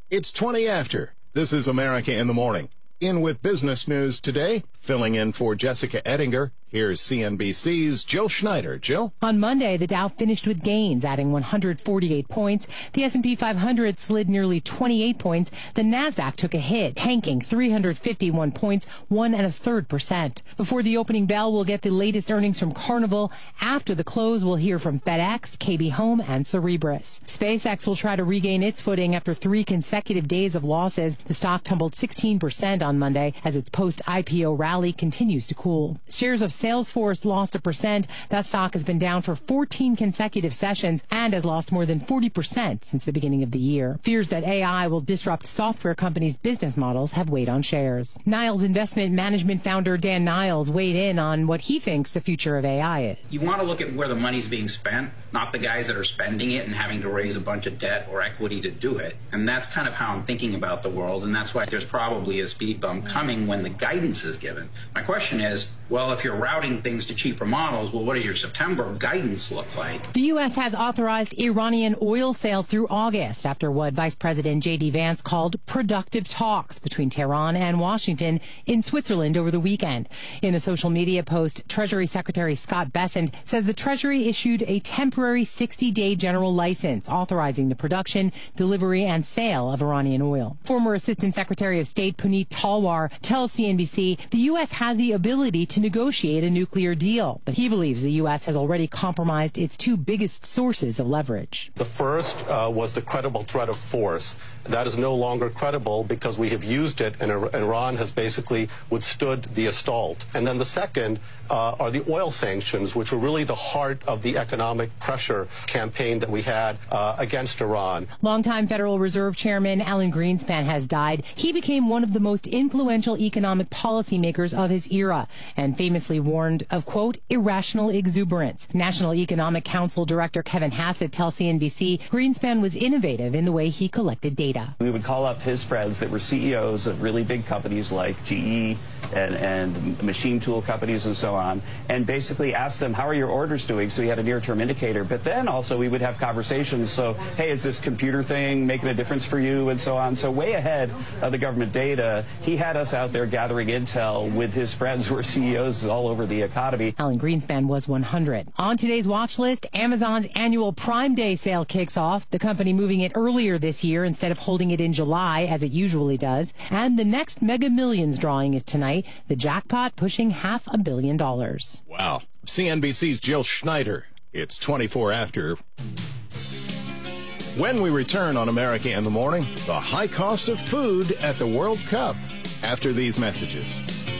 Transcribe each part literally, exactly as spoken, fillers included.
It's twenty after. This is America in the Morning. In with business news today, filling in for Jessica Ettinger, here's C N B C's Jill Schneider. Jill? On Monday, the Dow finished with gains, adding one hundred forty-eight points. The S and P five hundred slid nearly twenty-eight points. The NASDAQ took a hit, tanking three hundred fifty-one points, one and a third percent. Before the opening bell, we'll get the latest earnings from Carnival. After the close, we'll hear from FedEx, K B Home, and Cerebras. SpaceX will try to regain its footing after three consecutive days of losses. The stock tumbled sixteen percent on Monday as its post-I P O rally continues to cool. Shares of Salesforce lost a percent. That stock has been down for fourteen consecutive sessions and has lost more than forty percent since the beginning of the year. Fears that A I will disrupt software companies' business models have weighed on shares. Niles Investment Management founder Dan Niles weighed in on what he thinks the future of A I is. You want to look at where the money's being spent, not the guys that are spending it and having to raise a bunch of debt or equity to do it. And that's kind of how I'm thinking about the world, and that's why there's probably a speed bump coming when the guidance is given. My question is, well, if you're routing things to cheaper models, well, what does your September guidance look like? The U S has authorized Iranian oil sales through August after what Vice President J D Vance called productive talks between Tehran and Washington in Switzerland over the weekend. In a social media post, Treasury Secretary Scott Bessent says the Treasury issued a temporary sixty-day general license authorizing the production, delivery, and sale of Iranian oil. Former Assistant Secretary of State Puneet Talwar tells C N B C the U S has the ability to negotiate a nuclear deal, but he believes the U S has already compromised its two biggest sources of leverage. The first uh, was the credible threat of force. That is no longer credible because we have used it and Iran has basically withstood the assault. And then the second uh, are the oil sanctions, which were really the heart of the economic pressure campaign that we had uh, against Iran. Longtime Federal Reserve Chairman Alan Greenspan has died. He became one of the most influential economic policymakers of his era and famously warned of, quote, irrational exuberance. National Economic Council Director Kevin Hassett tells C N B C Greenspan was innovative in the way he collected data. We would call up his friends that were C E Os of really big companies like G E and, and machine tool companies and so on, and basically ask them, how are your orders doing? So he had a near-term indicator. But then also we would have conversations. So, hey, is this computer thing making a difference for you? And so on. So way ahead of the government data, he had us out there gathering intel with his friends who are C E Os all over the economy. Alan Greenspan was one hundred. On today's watch list, Amazon's annual Prime Day sale kicks off, the company moving it earlier this year instead of holding it in July as it usually does. And the next Mega Millions drawing is tonight, the jackpot pushing half a billion dollars. Wow. C N B C's Jill Schneider. It's twenty-four after. When we return on America in the Morning, the high cost of food at the World Cup after these messages.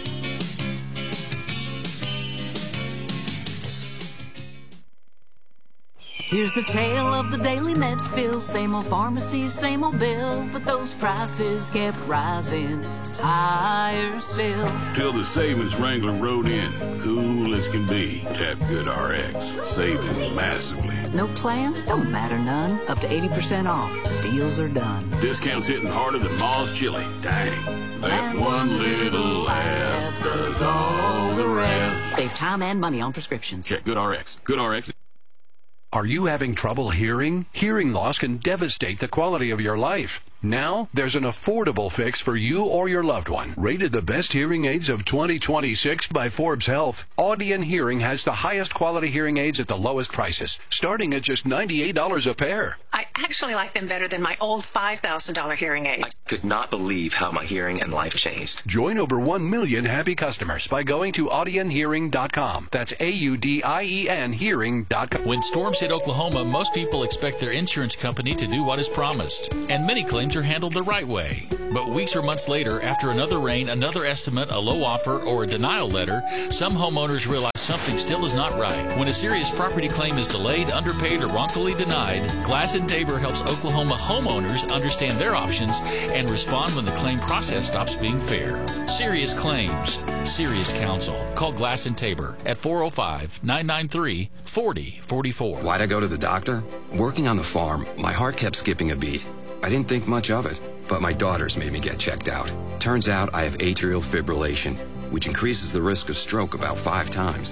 Here's the tale of the daily Medfill. Same old pharmacies, same old bill, but those prices kept rising higher still. Till the savings wrangler rode in, cool as can be. Tap GoodRx, saving massively. No plan? Don't matter none. Up to eighty percent off. Deals are done. Discounts hitting harder than Ma's chili. Dang. That one little app does all the rest. Save time and money on prescriptions. Check GoodRx. GoodRx. Are you having trouble hearing? Hearing loss can devastate the quality of your life. Now, there's an affordable fix for you or your loved one. Rated the best hearing aids of twenty twenty-six by Forbes Health, Audion Hearing has the highest quality hearing aids at the lowest prices, starting at just ninety-eight dollars a pair. I actually like them better than my old five thousand dollars hearing aid. I could not believe how my hearing and life changed. Join over one million happy customers by going to Audion Hearing dot com. That's A U D I E N Hearing dot com. When storms hit Oklahoma, most people expect their insurance company to do what is promised, and many claims are handled the right way. But weeks or months later, after another rain, another estimate, a low offer, or a denial letter, some homeowners realize something still is not right. When a serious property claim is delayed, underpaid, or wrongfully denied, Glass and Tabor helps Oklahoma homeowners understand their options and respond when the claim process stops being fair. Serious claims, serious counsel. Call Glass and Tabor at four oh five, nine nine three, four oh four four. Why'd I go to the doctor? Working on the farm, my heart kept skipping a beat. I didn't think much of it, but my daughters made me get checked out. Turns out I have atrial fibrillation, which increases the risk of stroke about five times.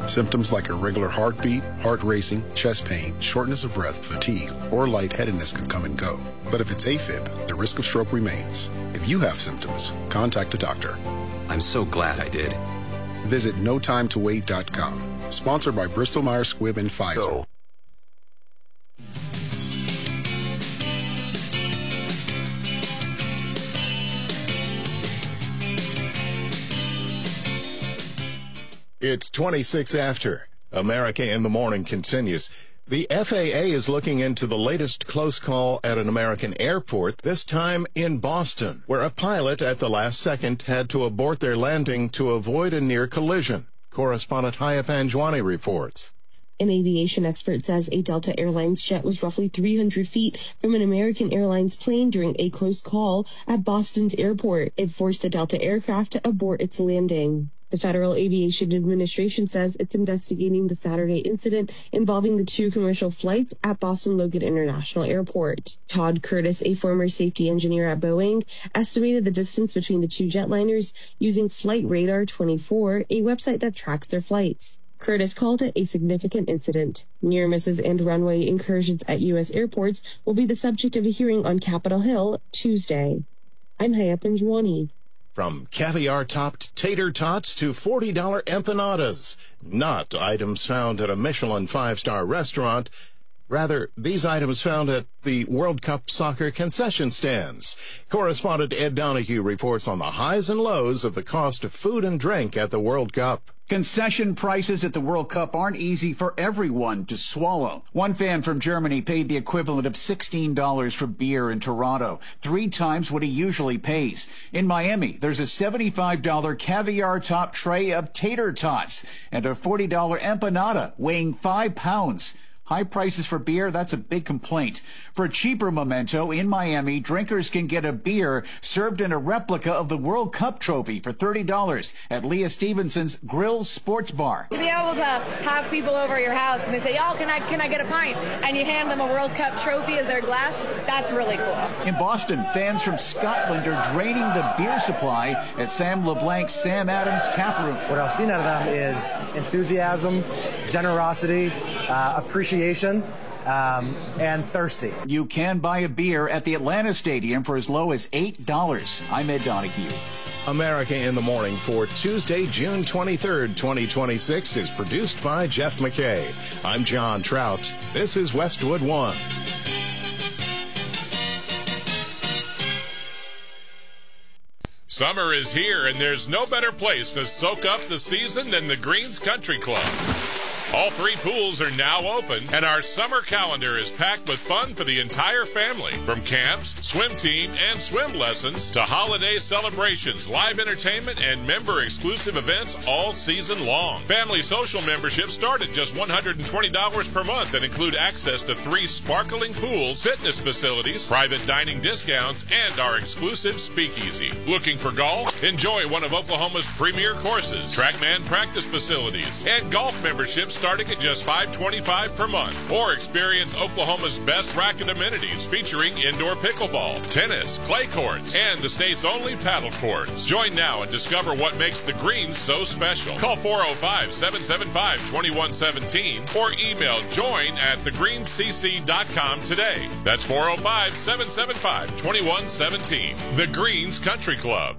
Symptoms like irregular heartbeat, heart racing, chest pain, shortness of breath, fatigue, or lightheadedness can come and go. But if it's AFib, the risk of stroke remains. If you have symptoms, contact a doctor. I'm so glad I did. Visit no time to wait dot com. Sponsored by Bristol Myers Squibb and Pfizer. Go. It's twenty-six after. America in the Morning continues. The F A A is looking into the latest close call at an American airport, this time in Boston, where a pilot at the last second had to abort their landing to avoid a near collision. Correspondent Haya Panjwani reports. An aviation expert says a Delta Airlines jet was roughly three hundred feet from an American Airlines plane during a close call at Boston's airport. It forced a Delta aircraft to abort its landing. The Federal Aviation Administration says it's investigating the Saturday incident involving the two commercial flights at Boston Logan International Airport. Todd Curtis, a former safety engineer at Boeing, estimated the distance between the two jetliners using Flight Radar twenty-four, a website that tracks their flights. Curtis called it a significant incident. Near misses and runway incursions at U S airports will be the subject of a hearing on Capitol Hill Tuesday. I'm Haya Panjwani. From caviar-topped tater tots to forty dollar empanadas, not items found at a Michelin five-star restaurant. Rather, these items found at the World Cup soccer concession stands. Correspondent Ed Donahue reports on the highs and lows of the cost of food and drink at the World Cup. Concession prices at the World Cup aren't easy for everyone to swallow. One fan from Germany paid the equivalent of sixteen dollars for beer in Toronto, three times what he usually pays. In Miami, there's a seventy-five dollar caviar-topped tray of tater tots and a forty dollar empanada weighing five pounds. High prices for beer, that's a big complaint. For a cheaper memento, in Miami, drinkers can get a beer served in a replica of the World Cup trophy for thirty dollars at Leah Stevenson's Grill Sports Bar. To be able to have people over at your house and they say, oh, can I, can I get a pint? And you hand them a World Cup trophy as their glass, that's really cool. In Boston, fans from Scotland are draining the beer supply at Sam LeBlanc's Sam Adams Tap Room. What I've seen out of them is enthusiasm, generosity, uh, appreciation. Um, and thirsty. You can buy a beer at the Atlanta Stadium for as low as eight dollars. I'm Ed Donahue. America in the Morning for Tuesday, June twenty-third, twenty twenty-six is produced by Jeff McKay. I'm John Trout. This is Westwood One. Summer is here, and there's no better place to soak up the season than the Greens Country Club. All three pools are now open, and our summer calendar is packed with fun for the entire family. From camps, swim team, and swim lessons to holiday celebrations, live entertainment, and member-exclusive events all season long. Family social memberships start at just one hundred twenty dollars per month and include access to three sparkling pools, fitness facilities, private dining discounts, and our exclusive speakeasy. Looking for golf? Enjoy one of Oklahoma's premier courses, TrackMan practice facilities, and golf memberships starting at just five hundred twenty-five dollars per month. Or experience Oklahoma's best racket amenities featuring indoor pickleball, tennis, clay courts, and the state's only paddle courts. Join now and discover what makes the Greens so special. Call four oh five, seven seven five, two one one seven or email join at the greens c c dot com today. That's four oh five, seven seven five, two one one seven. The Greens Country Club.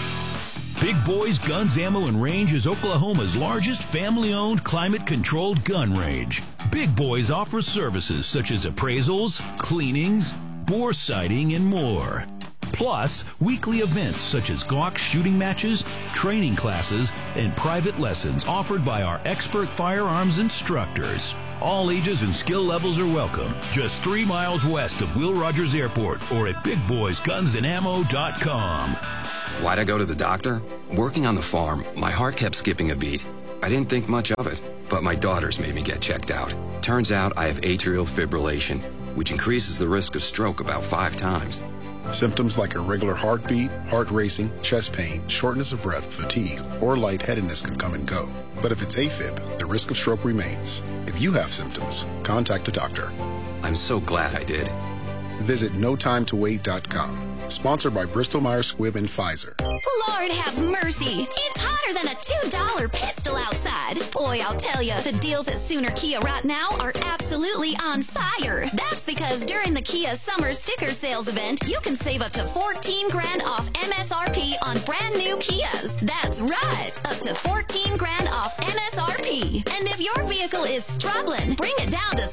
Big Boys Guns, Ammo, and Range is Oklahoma's largest family-owned, climate-controlled gun range. Big Boys offers services such as appraisals, cleanings, bore sighting, and more. Plus, weekly events such as Glock shooting matches, training classes, and private lessons offered by our expert firearms instructors. All ages and skill levels are welcome. Just three miles west of Will Rogers Airport or at big boys guns and ammo dot com. Why'd I go to the doctor? Working on the farm, my heart kept skipping a beat. I didn't think much of it, but my daughters made me get checked out. Turns out I have atrial fibrillation, which increases the risk of stroke about five times. Symptoms like irregular heartbeat, heart racing, chest pain, shortness of breath, fatigue, or lightheadedness can come and go. But if it's AFib, the risk of stroke remains. If you have symptoms, contact a doctor. I'm so glad I did. Visit no time to wait dot com. Sponsored by Bristol Myers Squibb and Pfizer. Lord have mercy. It's hotter than a two dollar pistol outside. Boy, I'll tell you, the deals at Sooner Kia right now are absolutely on fire. That's because during the Kia Summer Sticker Sales event, you can save up to fourteen grand off M S R P on brand new Kias. That's right, up to fourteen grand off M S R P. And if your vehicle is struggling, bring it down to